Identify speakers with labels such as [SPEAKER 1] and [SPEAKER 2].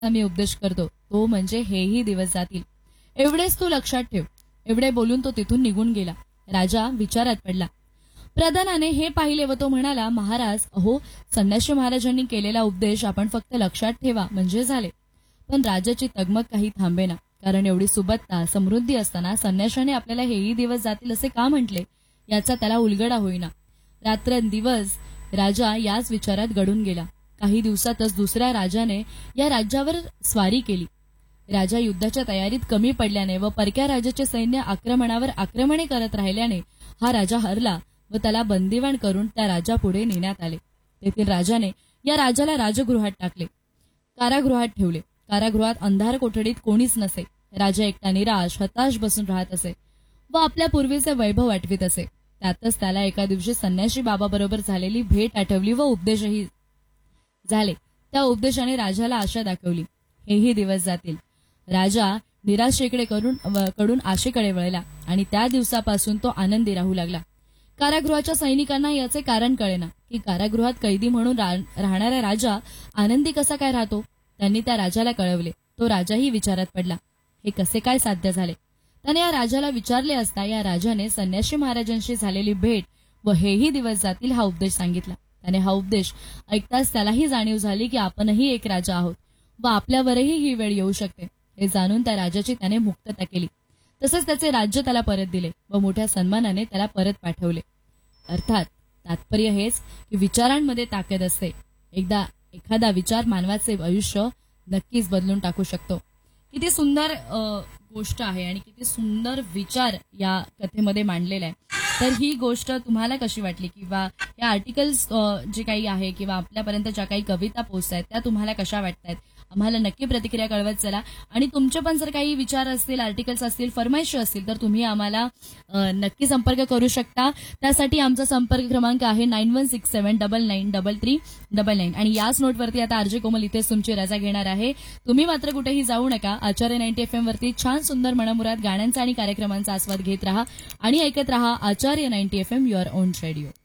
[SPEAKER 1] मी उपदेश करतो तो म्हणजे हेही दिवस जातील. एवढेच तू लक्षात ठेव. एवढे बोलून तो तिथून निघून गेला. राजा विचारात पडला. प्रधानाने हे पाहिले व तो म्हणाला, महाराज, अहो, संन्यासी महाराजांनी केलेला उपदेश आपण फक्त लक्षात ठेवा म्हणजे झाले. पण राजाची तगमग काही थांबेना. कारण एवढी सुबत्ता समृद्धी असताना संन्याशाने आपल्याला हेही दिवस जातील असे का म्हटले याचा त्याला उलगडा होईना. रात्रंदिवस राजा याच विचारात गढून गेला. काही दिवसातच दुसऱ्या राजाने या राज्यावर स्वारी केली. राजा युद्धाच्या तयारीत कमी पडल्याने व परक्या राजाचे सैन्य आक्रमणावर आक्रमणे करत राहिल्याने हा राजा हरला व त्याला बंदिवान करून त्या राजापुढे नेण्यात आले. तेथील राजाने या राजाला राजगृहात टाकले, कारागृहात ठेवले. कारागृहात अंधार कोठडीत कोणीच नसे. राजा एकटा निराश हताश बसून राहत असे व आपल्या पूर्वीचे वैभव आठवीत असे. त्यातच त्याला एका दिवशी संन्यासी बाबाबरोबर झालेली भेट आठवली व उपदेशही झाले. त्या उपदेशाने राजाला आशा दाखवली. हेही दिवस जातील. राजा निराशेकडे कडून आशेकडे वळला आणि त्या दिवसापासून तो आनंदी राहू लागला. कारागृहाच्या सैनिकांना याचे कारण कळेना की कारागृहात कैदी म्हणून राहणारा राजा आनंदी कसा काय राहतो. त्यांनी त्या राजाला कळवले. तो राजाही विचारात पडला. हे कसे काय साध्य झाले. त्याने या राजाला विचारले असता या राजाने संन्यासी महाराजांशी झालेली भेट व हेही दिवस जातील हा उपदेश सांगितला. त्याने हा उपदेश ऐकताच त्यालाही जाणीव झाली की आपणही एक राजा आहोत व आपल्यावरही ही वेळ येऊ शकते. हे जाणून त्या राजाची त्याने मुक्तता केली. तसेच त्याचे राज्य त्याला परत दिले व मोठ्या सन्मानाने त्याला परत पाठवले. अर्थात तात्पर्य हेच की विचारांमध्ये ताकद असते. एखादा विचार मानवाचे आयुष्य नक्कीच बदलून टाकू शकतो. किती सुंदर गोष्ट आहे आणि किती सुंदर विचार या कथेमध्ये मांडलेला आहे. तर ही गोष्ट तुम्हाला कशी वाटली किंवा या आर्टिकल्स जे काही आहे किंवा आपल्यापर्यंत ज्या काही कविता पोहोचतायत त्या तुम्हाला कशा वाटतायत आम्हाला नक्की प्रतिक्रिया कळवत चला. आणि तुमचे पण जर काही विचार असतील, आर्टिकल्स असतील, फरमाईशी असतील तर तुम्ही आम्हाला नक्की संपर्क करू शकता. त्यासाठी आमचा संपर्क क्रमांक आहे 9167993399 आणि याच नोटवरती आता आरजे कोमल इथेच तुमची रजा घेणार आहे. तुम्ही मात्र कुठेही जाऊ नका. आचार्य 90 FM वरती छान सुंदर मनमुराद गाण्यांचा आणि कार्यक्रमांचा आस्वाद घेत राहा आणि ऐकत राहा आचार्य 90 FM युअर ओन रेडिओ.